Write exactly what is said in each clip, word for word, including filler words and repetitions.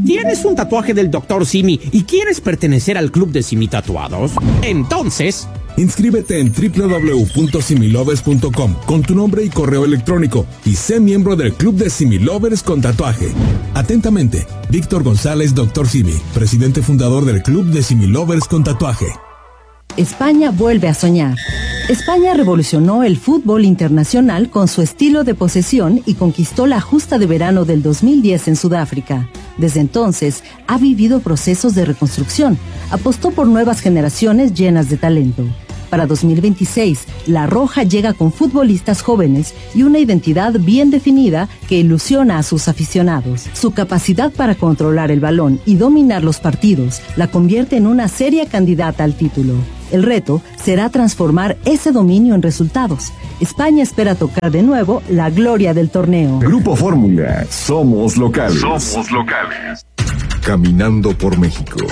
¿Tienes un tatuaje del doctor Simi y quieres pertenecer al club de Simi Tatuados? Entonces, inscríbete en doble u doble u doble u punto similovers punto com con tu nombre y correo electrónico y sé miembro del club de Similovers con tatuaje. Atentamente, Víctor González, doctor Simi, presidente fundador del club de Similovers con tatuaje. España vuelve a soñar. España revolucionó el fútbol internacional con su estilo de posesión y conquistó la justa de verano del dos mil diez en Sudáfrica. Desde entonces, ha vivido procesos de reconstrucción. Apostó por nuevas generaciones llenas de talento. Para dos mil veintiséis, La Roja llega con futbolistas jóvenes y una identidad bien definida que ilusiona a sus aficionados. Su capacidad para controlar el balón y dominar los partidos la convierte en una seria candidata al título. El reto será transformar ese dominio en resultados. España espera tocar de nuevo la gloria del torneo. Grupo Fórmula, somos locales. Somos locales. Caminando por México.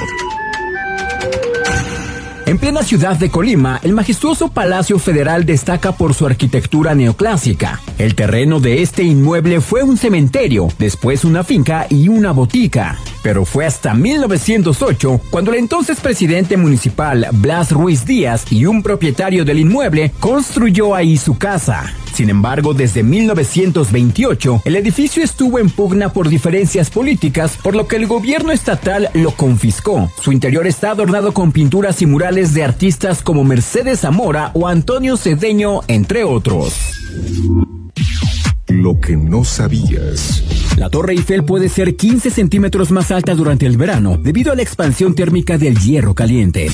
En plena ciudad de Colima, el majestuoso Palacio Federal destaca por su arquitectura neoclásica. El terreno de este inmueble fue un cementerio, después una finca y una botica. Pero fue hasta mil novecientos ocho cuando el entonces presidente municipal Blas Ruiz Díaz y un propietario del inmueble construyó ahí su casa. Sin embargo, desde mil novecientos veintiocho, el edificio estuvo en pugna por diferencias políticas, por lo que el gobierno estatal lo confiscó. Su interior está adornado con pinturas y murales de artistas como Mercedes Zamora o Antonio Cedeño, entre otros. Lo que no sabías. La Torre Eiffel puede ser quince centímetros más alta durante el verano, debido a la expansión térmica del hierro caliente.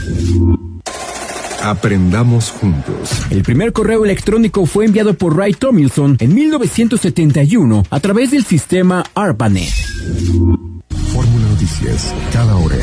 Aprendamos juntos. El primer correo electrónico fue enviado por Ray Tomlinson en mil novecientos setenta y uno a través del sistema ARPANET. Fórmula Noticias, cada hora.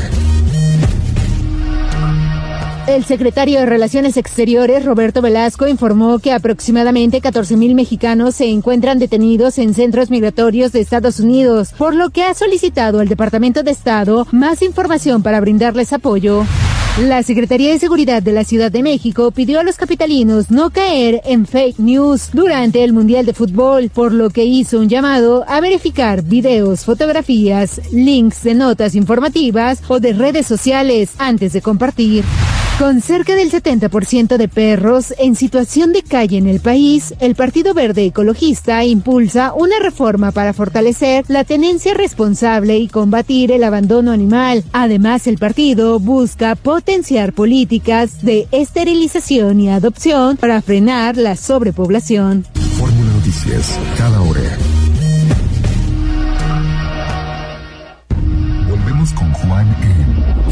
El secretario de Relaciones Exteriores, Roberto Velasco, informó que aproximadamente catorce mil mexicanos se encuentran detenidos en centros migratorios de Estados Unidos, por lo que ha solicitado al Departamento de Estado más información para brindarles apoyo. La Secretaría de Seguridad de la Ciudad de México pidió a los capitalinos no caer en fake news durante el Mundial de Fútbol, por lo que hizo un llamado a verificar videos, fotografías, links de notas informativas o de redes sociales antes de compartir. Con cerca del setenta por ciento de perros en situación de calle en el país, el Partido Verde Ecologista impulsa una reforma para fortalecer la tenencia responsable y combatir el abandono animal. Además, el partido busca potenciar políticas de esterilización y adopción para frenar la sobrepoblación. Fórmula Noticias, cada hora. Volvemos con Juan en